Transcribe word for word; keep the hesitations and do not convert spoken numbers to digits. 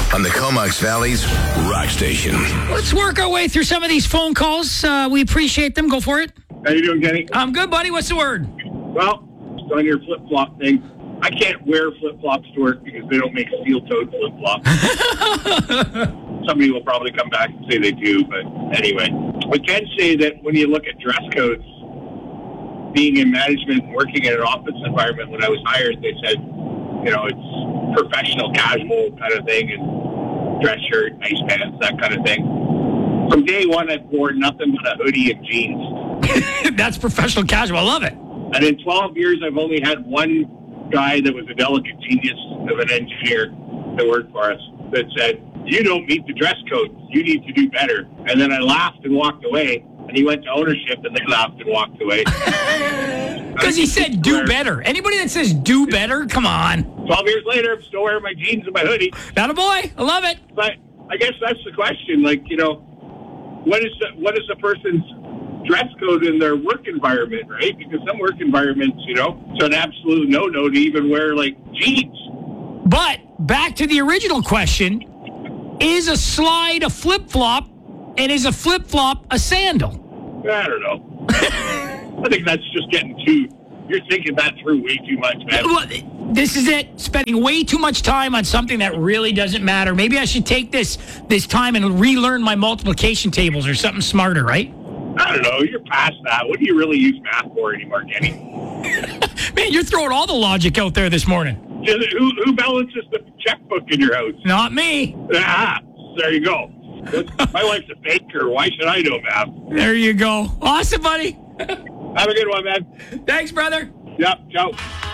on the Comox Valley's Rock Station. Let's work our way through some of these phone calls. Uh, we appreciate them. Go for it. How you doing, Kenny? I'm good, buddy. What's the word? Well, just on your flip-flop thing, I can't wear flip-flops to work because they don't make steel-toed flip-flops. Somebody will probably come back and say they do, but anyway. We can say that when you look at dress codes, being in management and working in an office environment, when I was hired, they said, you know, it's professional, casual kind of thing, and dress shirt, nice pants, that kind of thing. From day one, I've worn nothing but a hoodie and jeans. That's professional casual. I love it. And in twelve years, I've only had one guy that was a delicate genius of an engineer that worked for us that said, you don't meet the dress code. You need to do better. And then I laughed and walked away. And he went to ownership, and they laughed and walked away. Because he said do better. Anybody that says do better, come on. twelve years later, I'm still wearing my jeans and my hoodie. Not a boy. I love it. But I guess that's the question. Like, you know, what is the, what is the person's dress code in their work environment, right? Because some work environments, you know, it's an absolute no-no to even wear, like, jeans. But back to the original question, is a slide a flip-flop, and is a flip-flop a sandal? I don't know. I think that's just getting too... You're thinking that through way too much, man. Well, this is it. Spending way too much time on something that really doesn't matter. Maybe I should take this this time and relearn my multiplication tables or something smarter, right? I don't know. You're past that. What do you really use math for anymore, Kenny? Man, you're throwing all the logic out there this morning. Who, who balances the checkbook in your house? Not me. Ah, there you go. My wife's a baker. Why should I know math? There you go. Awesome, buddy. Have a good one, man. Thanks, brother. Yep, ciao.